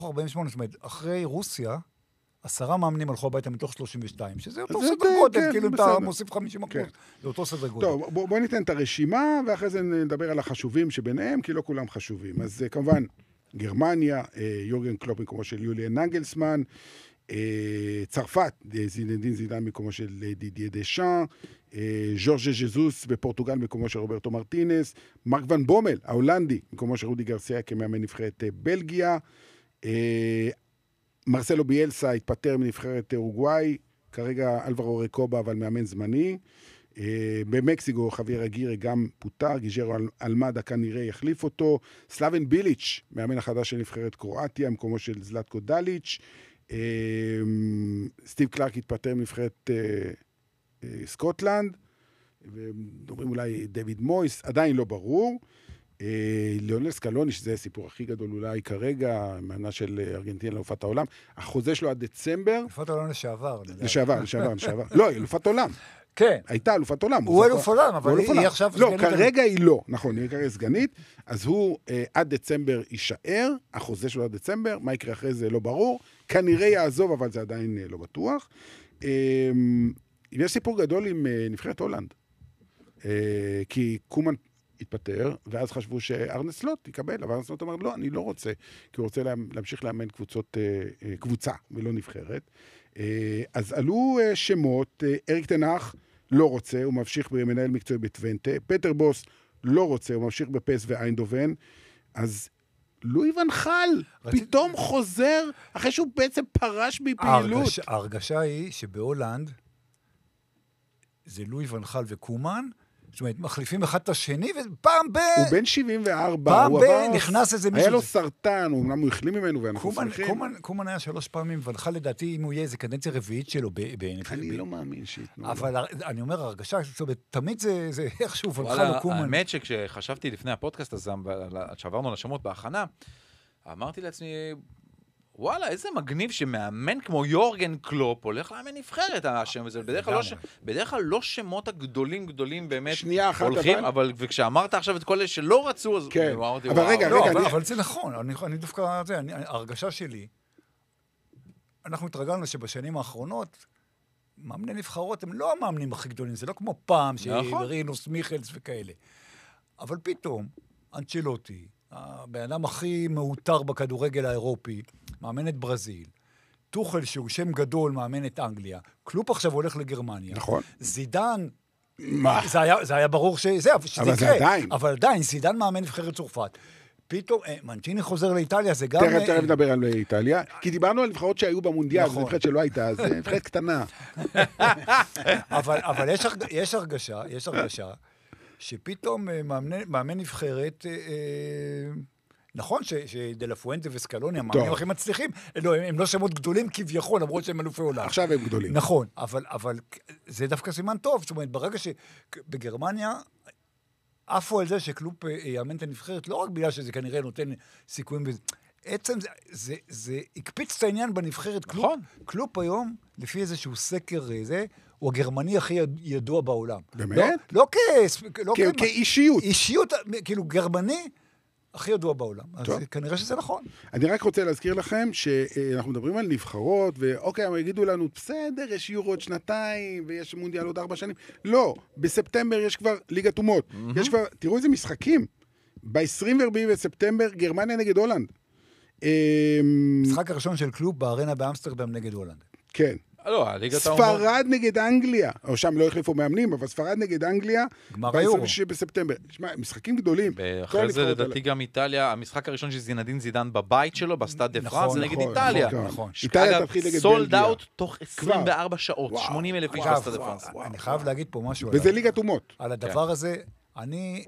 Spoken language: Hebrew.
48, זאת אומרת, אחרי רוסיה, 10 מאמנים הלכו הביתה מתוך 32, שזה אותו סדר גודל, כאילו אתה מוסיף 50%, זה אותו סדר גודל. טוב, בוא ניתן את הרשימה, ואחרי זה נדבר על החשובים שביניהם, כי לא כולם חשובים. אז כמובן, גרמניה, יורגן קלופ מקומו של יוליאן נגלסמן, צרפת, זינדין זידן מקומו של דידיה דשאן, ז'ורג'ה ז'זוס בפורטוגל מקומו של רוברטו מרטינס, מרק ון בומל, ההולנדי, מקומו של רודי גרסיה כמאמן נבחרת בלגיה, מרסלו ביאלסה התפטר מנבחרת אורוגוואי, כרגע אלברו רקובה, אבל מאמן זמני. במקסיקו חוויר אגירה גם פוטר, גיג'רו אלמדה כנראה יחליף אותו. סלאבן ביליץ', מאמן החדש של נבחרת קרואטיה, מקומו של זלטקו דליץ'. סטיב קלארק התפטר מנבחרת סקוטלנד, ודוברים אולי דויד מויס, עדיין לא ברור. ליאונל סקלוני, שזה הסיפור הכי גדול אולי כרגע, מאמנה של ארגנטינה לאלופת העולם, החוזה שלו עד דצמבר. אלופת העולם לשעבר. לשעבר. לא, אלופת עולם. כן. הייתה אלופת עולם. הוא אלוף עולם, אבל היא עכשיו סגנית. לא, כרגע היא לא, נכון, היא כרגע סגנית, אז הוא עד דצמבר יישאר, החוזה שלו עד דצמבר, מה יקרה אחרי זה לא ברור, כנראה יעזוב, אבל זה עדיין לא בטוח. יש סיפור גדול עם נבחרת הולנד, כי קומן התפטר, ואז חשבו שארנה סלוט יקבל, אבל ארנה סלוט אמר, לא, אני לא רוצה, כי הוא רוצה להמשיך לאמן קבוצה, ולא נבחרת. אז עלו שמות, אריק תנח לא רוצה, הוא ממשיך במנהל מקצועי בטוונטה, פטר בוס לא רוצה, הוא ממשיך בפס ואיינדובן, אז לואי ון חל פתאום חוזר, אחרי שהוא בעצם פרש בפעילות. ההרגשה היא שבהולנד, זה לואי ון חל וקומן, זאת אומרת, מחליפים אחד את השני, ופעם הוא בן 74. פעם נכנס איזה מישהו. היה לו סרטן, הוא החלים ממנו, ואנחנו שמחים. קומן היה 3 פעמים, ונחל לדעתי, אם הוא יהיה, זה קדנציה רביעית שלו. אני לא מאמין שיתנו. אבל אני אומר, הרגשה, זאת אומרת, תמיד זה איכשהו ונחל או קומן. האמת שכשחשבתי לפני הפודקאסט הזה, שעברנו על השמות בהכנה, אמרתי לעצמי, וואלה, איזה מגניב שמאמן כמו יורגן קלופ הולך לאמן נבחרת השם, וזה בדרך כלל לא שמות הגדולים באמת הולכים, אבל וכשאמרת עכשיו את כל אלה שלא רצו, אז אמרתי, אבל רגע, אבל זה נכון, אני דווקא, ההרגשה שלי, אנחנו התרגלנו שבשנים האחרונות, מאמני נבחרות הם לא המאמנים הכי גדולים, זה לא כמו פעם, שרינוס, מיכלס וכאלה. אבל פתאום, אנצ'לוטי, הבן אדם הכי מאותר בכדורגל האירופי, מאמן את ברזיל, טוחל שהוא שם גדול, מאמן את אנגליה, קלופ עכשיו הולך לגרמניה. נכון. זידן, זה היה ברור שזה יקרה. אבל עדיין, זידן מאמן נבחרת צרפת. פתאום, מנצ'יני חוזר לאיטליה, זה גם... תכף נדבר על איטליה, כי דיברנו על נבחרות שהיו במונדיאל, זו נבחרת שלא הייתה, אז נבחרת קטנה. אבל יש הרגשה, שפתאום מאמן נבחרת, נכון שדלפואנטה וסקלוני, המאמנים הכי מצליחים, הם לא שמות גדולים כביכול, למרות שהם אלופי עולם. עכשיו הם גדולים. נכון, אבל זה דווקא סימן טוב, זאת אומרת, ברגע שבגרמניה, עפו על זה שקלופ יאמן את הנבחרת, לא רק בגלל שזה כנראה נותן סיכויים, עצם זה הקפיץ את העניין בנבחרת. קלופ היום, לפי איזשהו סקר זה, הוא הגרמני הכי ידוע בעולם. באמת? לא כאישיות. אישיות, כאילו גרמני הכי ידוע בעולם. אז כנראה שזה נכון. אני רק רוצה להזכיר לכם שאנחנו מדברים על נבחרות, ואוקיי, הם יגידו לנו, בסדר, יש יורו עוד 2 ויש מונדיאל עוד 4 שנים. לא, בספטמבר יש כבר ליגת אומות. יש כבר, תראו איזה משחקים. ב-24 בספטמבר, גרמניה נגד הולנד. משחק הראשון של קלופ בארנה באמסטרדם נגד הולנד. כן. ספרד נגד אנגליה, או שם לא החליפו מאמנים, אבל ספרד נגד אנגליה, ב-26 בספטמבר. משחקים גדולים. אחרי זה לדעתי גם איטליה, המשחק הראשון של זינדין זידן בבית שלו, בסטאד דה פרנס, זה נגד איטליה. איטליה תתחיל נגד בלגיה. סולד אאוט תוך 24 שעות, 80,000 איש בסטאד דה פרנס. אני חייב להגיד פה משהו. וזה ליגת אומות. על הדבר הזה, אני